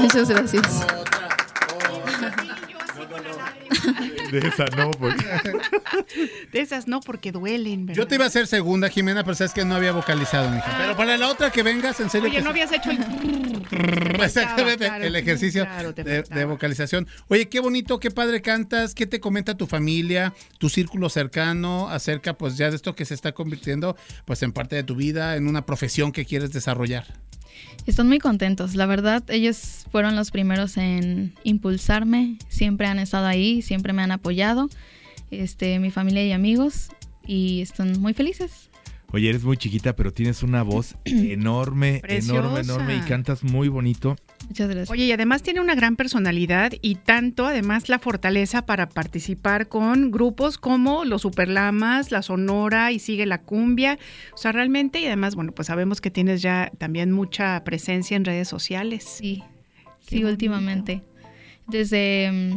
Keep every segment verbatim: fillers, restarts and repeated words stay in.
Muchas gracias. De esas no, porque... De esas no, porque duelen, ¿verdad? Yo te iba a hacer segunda, Jimena, pero sabes que no había vocalizado, mija. Ah. Pero para la otra que vengas, en serio. Oye, no habías hecho el... Exactamente, claro, el ejercicio claro, de, de vocalización. Oye, qué bonito, qué padre cantas, qué te comenta tu familia, tu círculo cercano acerca, pues, ya de esto que se está convirtiendo, pues, en parte de tu vida, en una profesión que quieres desarrollar. Están muy contentos, la verdad, ellos fueron los primeros en impulsarme, siempre han estado ahí, siempre me han apoyado, este, mi familia y amigos, y están muy felices. Oye, eres muy chiquita, pero tienes una voz enorme, Preciosa. enorme, enorme, y cantas muy bonito. Muchas gracias. Oye, y además tiene una gran personalidad y tanto, además, la fortaleza para participar con grupos como los Superlamas, la Sonora y Sigue la Cumbia. O sea, realmente, y además, bueno, pues sabemos que tienes ya también mucha presencia en redes sociales. Sí, sí, bonito. Últimamente. Desde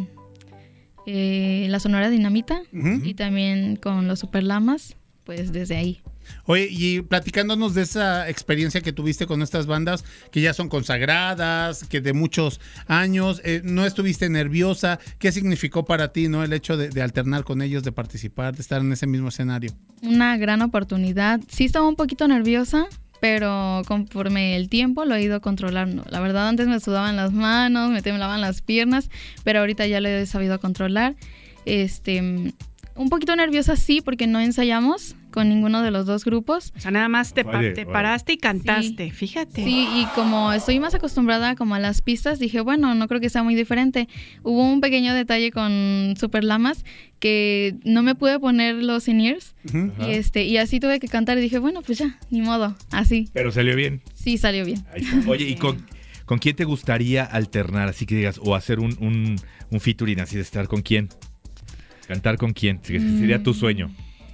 eh, la Sonora Dinamita uh-huh. y también con los Superlamas, pues desde ahí. Oye, y platicándonos de esa experiencia que tuviste con estas bandas que ya son consagradas, que de muchos años, eh, ¿no estuviste nerviosa? ¿Qué significó para ti, no, el hecho de, de alternar con ellos, de participar, de estar en ese mismo escenario? Una gran oportunidad. Sí estaba un poquito nerviosa, pero conforme el tiempo lo he ido controlando. La verdad, antes me sudaban las manos, me temblaban las piernas, pero ahorita ya lo he sabido controlar. Este, un poquito nerviosa sí, porque no ensayamos con ninguno de los dos grupos. O sea, nada más te, pa- te paraste y cantaste, sí, fíjate. Sí, y como estoy más acostumbrada como a las pistas, dije, bueno, no creo que sea muy diferente. Hubo un pequeño detalle con Superlamas que no me pude poner los in-ears, uh-huh. y, este, y así tuve que cantar y dije, bueno, pues ya, ni modo, así. Pero salió bien. Sí, salió bien. Ahí está. Oye, ¿y con, con quién te gustaría alternar? Así que digas, o hacer un, un, un featuring, así de estar con quién. ¿Cantar con quién? Sería mm. tu sueño.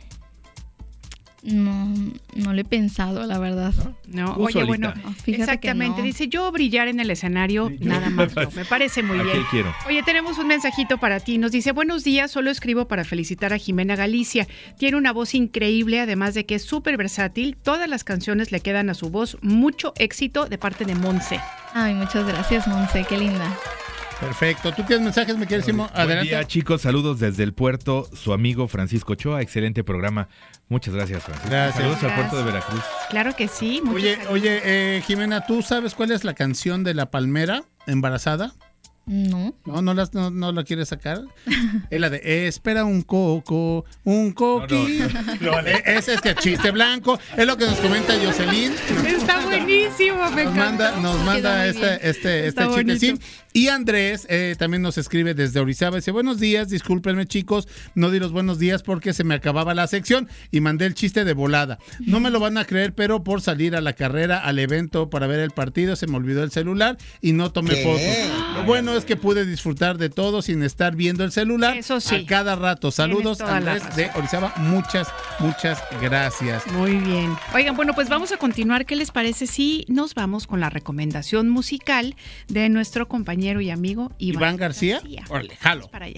No, no lo he pensado, la verdad. No, no oye, solita. Bueno, oh, exactamente. No. Dice, yo brillar en el escenario, sí, nada más. No. Me parece muy bien. Quiero. Oye, tenemos un mensajito para ti. Nos dice, buenos días, solo escribo para felicitar a Jimena Galicia. Tiene una voz increíble, además de que es súper versátil. Todas las canciones le quedan a su voz. Mucho éxito de parte de Monse. Ay, muchas gracias, Monse, qué linda. Perfecto. ¿Tú tienes mensajes, me quieres decir? Adelante. Buen día, chicos. Saludos desde el puerto. Su amigo Francisco Ochoa. Excelente programa. Muchas gracias, Francisco. Gracias. Saludos gracias. al puerto de Veracruz. Claro que sí. Oye, oye eh, Jimena, ¿tú sabes cuál es la canción de La Palmera embarazada? No. ¿No, no, la, no, no la quieres sacar? Es la de eh, espera un coco, un coqui. No, no, no. Eh, ese es que chiste blanco. Es lo que nos comenta Jocelyn. Está manda, buenísimo, me nos manda, nos manda este, este, este chiste. Sí. Y Andrés eh, también nos escribe desde Orizaba. Dice, buenos días, discúlpenme chicos, no di los buenos días porque se me acababa la sección y mandé el chiste de volada. No me lo van a creer, pero por salir a la carrera, al evento para ver el partido, se me olvidó el celular y no tomé ¿Qué? fotos. Lo bueno es que pude disfrutar de todo sin estar viendo el celular. Eso sí. A cada rato. Saludos, Andrés de Orizaba. Muchas, muchas gracias. Muy bien. Oigan, bueno, pues vamos a continuar. ¿Qué les parece si nos vamos con la recomendación musical de nuestro compañero y amigo Iván, Iván García? García. Órale, jalo. Vamos para allá.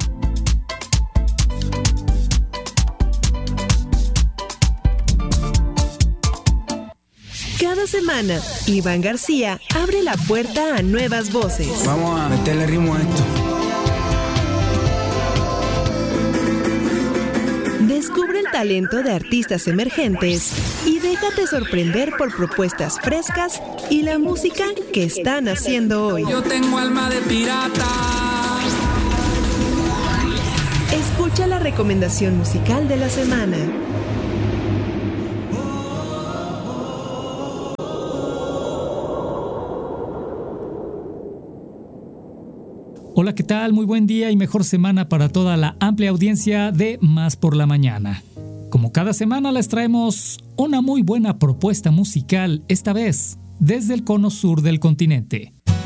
Cada semana, Iván García abre la puerta a nuevas voces. Vamos a meterle ritmo a esto. Descubre el talento de artistas emergentes y déjate sorprender por propuestas frescas y la música que están haciendo hoy. Yo tengo alma de pirata. Escucha la recomendación musical de la semana. Hola, ¿qué tal? Muy buen día y mejor semana para toda la amplia audiencia de Más por la Mañana. Como cada semana les traemos una muy buena propuesta musical, esta vez desde el cono sur del continente.